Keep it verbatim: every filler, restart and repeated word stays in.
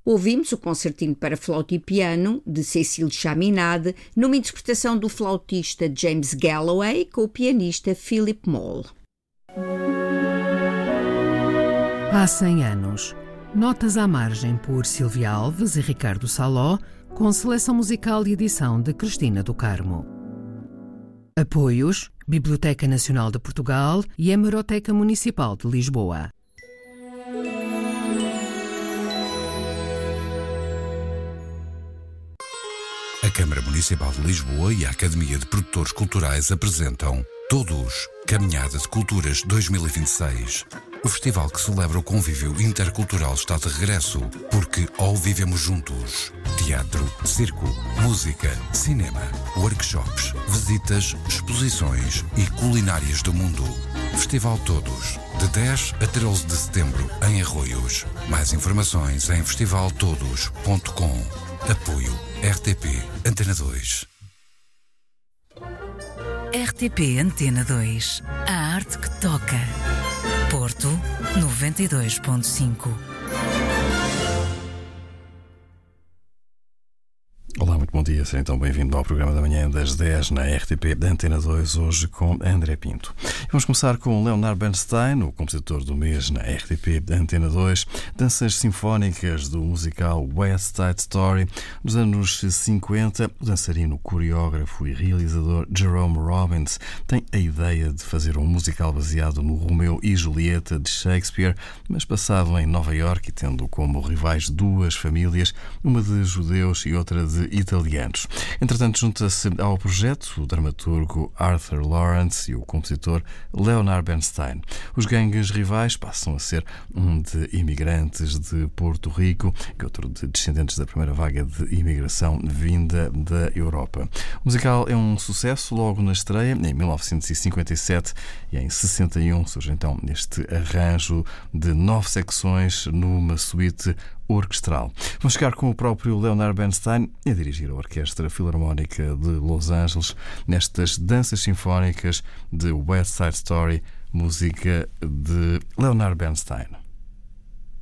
Ouvimos o Concertino para Flauta e Piano, de Cécile Chaminade, numa interpretação do flautista James Galloway com o pianista Philip Moll. Há cem anos. Notas à margem por Silvia Alves e Ricardo Saló, com seleção musical e edição de Cristina do Carmo. Apoios: Biblioteca Nacional de Portugal e Hemeroteca Municipal de Lisboa. A Câmara Municipal de Lisboa e a Academia de Produtores Culturais apresentam Todos, Caminhada de Culturas dois mil e vinte e seis. O festival que celebra o convívio intercultural está de regresso, porque ao vivemos juntos. Teatro, circo, música, cinema, workshops, visitas, exposições e culinárias do mundo. Festival Todos, de dez a treze de setembro, em Arroios. Mais informações em festival todos ponto com. Apoio R T P Antena dois. R T P Antena dois. A arte que toca. Porto noventa e dois ponto cinco. Olá, muito bom dia. Seja então bem-vindo ao programa da manhã das dez na R T P da Antena dois, hoje com André Pinto. E vamos começar com Leonard Bernstein, o compositor do mês na R T P da Antena dois, danças sinfónicas do musical West Side Story. Nos anos cinquenta, o dançarino, coreógrafo e realizador Jerome Robbins tem a ideia de fazer um musical baseado no Romeu e Julieta de Shakespeare, mas passado em Nova Iorque e tendo como rivais duas famílias, uma de judeus e outra de italianos. Entretanto, junta-se ao projeto o dramaturgo Arthur Lawrence e o compositor Leonard Bernstein. Os gangues rivais passam a ser um de imigrantes de Porto Rico e outro de descendentes da primeira vaga de imigração vinda da Europa. O musical é um sucesso logo na estreia, em mil novecentos e cinquenta e sete, e em sessenta e um surge então este arranjo de nove secções numa suíte orquestral. Vamos chegar com o próprio Leonard Bernstein a dirigir a Orquestra Filarmónica de Los Angeles nestas danças sinfónicas de West Side Story, música de Leonard Bernstein.